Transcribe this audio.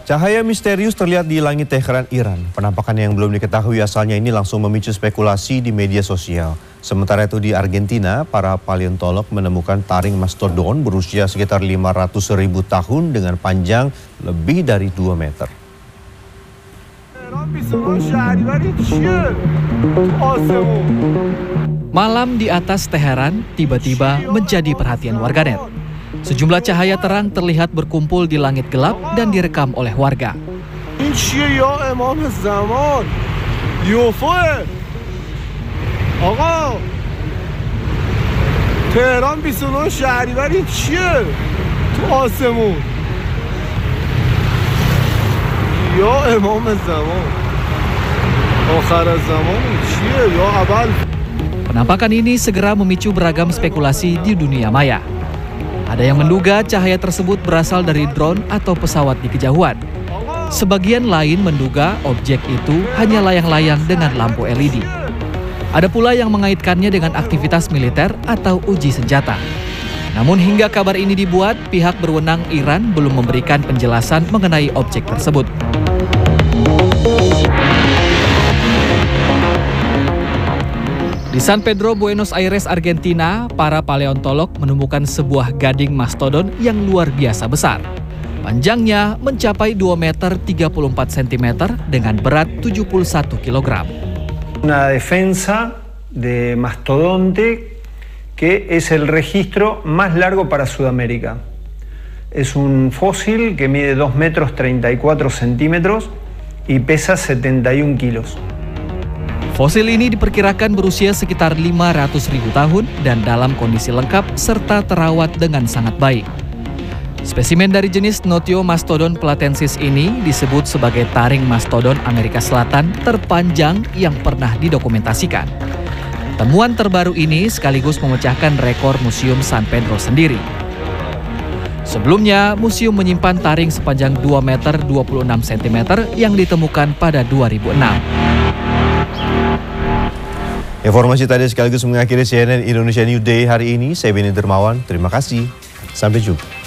Cahaya misterius terlihat di langit Teheran, Iran. Penampakan yang belum diketahui asalnya ini langsung memicu spekulasi di media sosial. Sementara itu di Argentina, para paleontolog menemukan taring mastodon berusia sekitar 500.000 tahun dengan panjang lebih dari 2 meter. Malam di atas Teheran tiba-tiba menjadi perhatian warganet. Sejumlah cahaya terang terlihat berkumpul di langit gelap dan direkam oleh warga. Penampakan ini segera memicu beragam spekulasi di dunia maya. Ada yang menduga cahaya tersebut berasal dari drone atau pesawat di kejauhan. Sebagian lain menduga objek itu hanya layang-layang dengan lampu LED. Ada pula yang mengaitkannya dengan aktivitas militer atau uji senjata. Namun hingga kabar ini dibuat, pihak berwenang Iran belum memberikan penjelasan mengenai objek tersebut. Di San Pedro, Buenos Aires, Argentina, para paleontolog menemukan sebuah gading mastodon yang luar biasa besar. Panjangnya mencapai 2 meter 34 cm dengan berat 71 kg. Una defensa de mastodonte que es el registro más largo para Sudamérica. Es un fósil que mide 2 metros 34 centímetros y pesa 71 kilos. Fosil ini diperkirakan berusia sekitar 500.000 tahun dan dalam kondisi lengkap serta terawat dengan sangat baik. Spesimen dari jenis Notio-Mastodon platensis ini disebut sebagai taring mastodon Amerika Selatan terpanjang yang pernah didokumentasikan. Temuan terbaru ini sekaligus memecahkan rekor Museum San Pedro sendiri. Sebelumnya, museum menyimpan taring sepanjang 2 meter 26 cm yang ditemukan pada 2006. Informasi tadi sekaligus mengakhiri CNN Indonesia New Day hari ini. Saya Beni Dermawan, terima kasih. Sampai jumpa.